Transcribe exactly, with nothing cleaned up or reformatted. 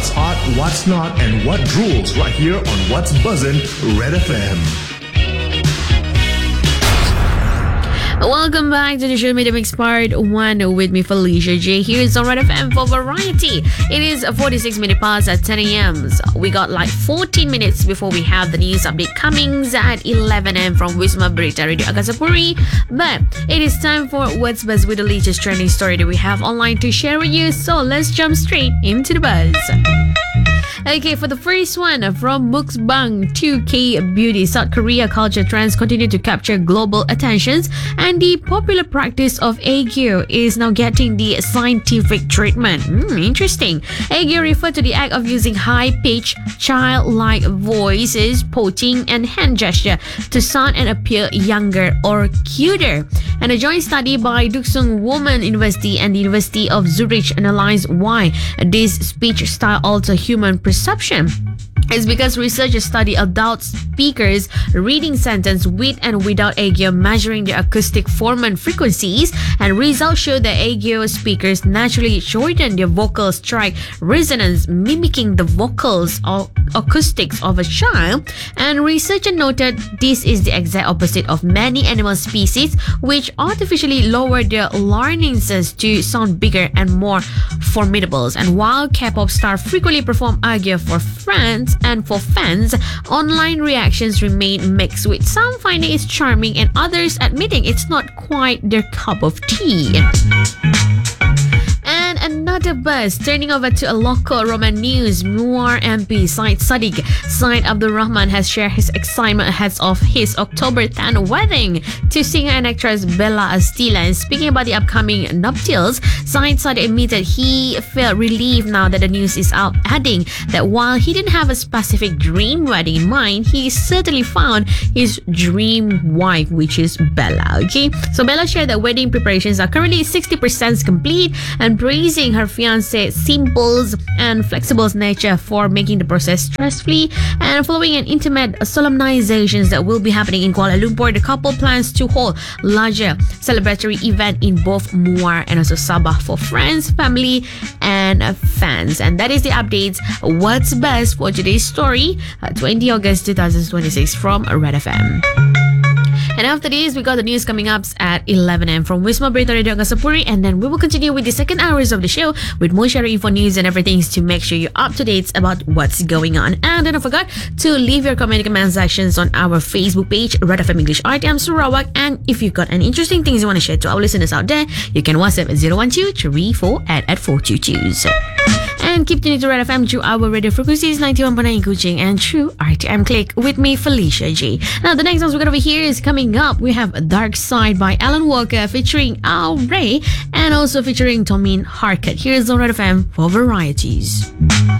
what's hot, what's not, and what rules right here on What's Buzzin' Red F M. Welcome back to the show Media Mix Part one with me, Felicia J. Here's on Red F M for Variety. It is forty-six minutes past at ten a.m. So we got like fourteen minutes before we have the news update coming at eleven a.m. from Wisma Berita Radio Agasapuri. But it is time for What's Buzz with the latest trending story that we have online to share with you. So let's jump straight into the buzz. Okay, for the first one, from mukbang to K-beauty, South Korea culture trends continue to capture global attentions, and the popular practice of aegyo is now getting the scientific treatment. Mm, interesting. Aegyo refers to the act of using high-pitched, childlike voices, poaching, and hand gesture to sound and appear younger or cuter. And a joint study by Duksung Women University and the University of Zurich analyzed why this speech style alters human perception. It's because researchers study adult speakers reading sentence with and without aegyo, measuring the acoustic form and frequencies, and results show that aegyo speakers naturally shorten their vocal strike resonance, mimicking the vocals or acoustics of a child. And researchers noted this is the exact opposite of many animal species, which artificially lower their larynxes to sound bigger and more formidable. And while K-pop stars frequently perform aegyo for friends and for fans, online reactions remain mixed, with some finding it charming and others admitting it's not quite their cup of tea. And another buzz, turning over to a local Roman news. Muar M P Syed Sadiq Syed Abdul Rahman has shared his excitement ahead of his October tenth wedding to singer and actress Bella Astila. And speaking about the upcoming nuptials, Syed Sadiq admitted he felt relieved now that the news is out, adding that while he didn't have a specific dream wedding in mind, he certainly found his dream wife, which is Bella. Okay, so Bella shared that wedding preparations are currently sixty percent complete, and praising her fiancé's simple and flexible nature for making the process stress-free. And following an intimate solemnizations that will be happening in Kuala Lumpur, the couple plans to hold larger celebratory event in both Muar and also Sabah for friends, family, and fans. And that is the updates. What's best for today's story, uh, twentieth of August twenty twenty-six from Red F M. And after this, we got the news coming up at eleven a.m. from Wisma Berita Radio Agasapuri, and then we will continue with the second hours of the show with more sharing info, news, and everything to make sure you're up to date about what's going on. And don't forget to leave your comment and comment sections on our Facebook page, Red F M English R T M Sarawak. And if you've got any interesting things you want to share to our listeners out there, you can WhatsApp at zero one two three four at at four two two. And keep tuning to Red F M through our radio frequencies ninety-one point nine Kuching and through R T M Click with me, Felicia J. Now, the next song we got over here is coming up. We have Dark Side by Alan Walker featuring Al Ray and also featuring Tomin Harkat. Here's on Red F M for Varieties.